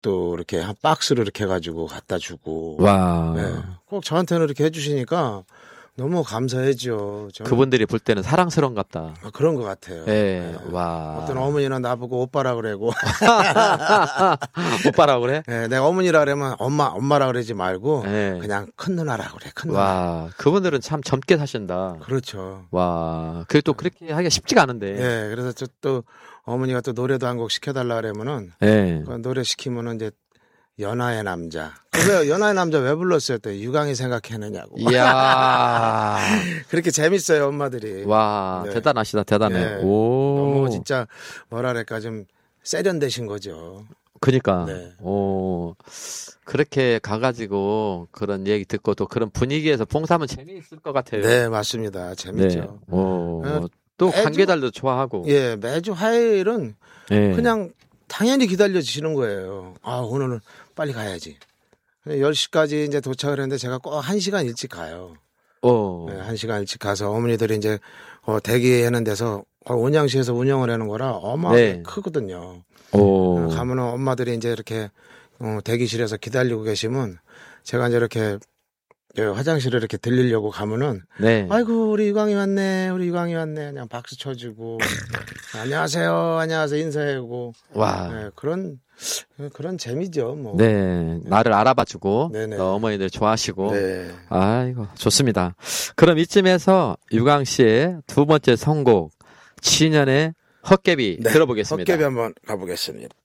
음식도 이렇게 한 박스로 이렇게 해가지고 갖다 주고. 와. 네. 꼭 저한테는 이렇게 해주시니까 너무 감사했죠. 저는 그분들이 볼 때는 사랑스러운갑다. 그런 것 같아요. 네. 와. 어떤 어머니는 나보고 오빠라 그러고. 오빠라고 그래? 네, 내가 어머니라 그러면 엄마라 그러지 말고 네. 그냥 큰 누나라 그래. 큰 누나. 와. 그분들은 참 젊게 사신다. 그렇죠. 와. 그게 또 그렇게 하기가 쉽지가 않은데. 네, 그래서 또 어머니가 또 노래도 한 곡 시켜달라 그러면은 네. 그 노래 시키면은 이제 연하의 남자. 왜 연하의 남자 왜 불렀어요? 또 유광이 생각해내냐고. 이야. 그렇게 재밌어요, 엄마들이. 와. 네. 대단하시다, 대단해. 네. 오. 너무 진짜 뭐랄까 좀 세련되신 거죠. 그니까. 네. 오. 그렇게 가가지고 그런 얘기 듣고 또 그런 분위기에서 봉사하면 재미있을 것 같아요. 네, 맞습니다. 재밌죠. 네. 오. 네. 또 매주- 관계달도 좋아하고. 예, 매주 화요일은 네. 그냥 당연히 기다려주시는 거예요. 아, 오늘은 빨리 가야지. 10시까지 이제 도착을 했는데 제가 꼭 1시간 일찍 가요. 오. 네, 1시간 일찍 가서 어머니들이 이제 대기하는 데서 온양시에서 운영을 하는 거라 어마어마하게 네. 크거든요. 오. 가면은 엄마들이 이제 이렇게 대기실에서 기다리고 계시면 제가 이제 이렇게 화장실에 이렇게 들리려고 가면은 네. 아이고 우리 유광이 왔네 그냥 박수 쳐주고 안녕하세요 인사하고 와. 네, 그런 재미죠 뭐. 네. 나를 알아봐주고, 네네. 또 어머니들 좋아하시고. 네. 아이고, 좋습니다. 그럼 이쯤에서 유광 씨의 두 번째 선곡, 친연의 헛개비 네, 들어보겠습니다. 헛개비 한번 가보겠습니다.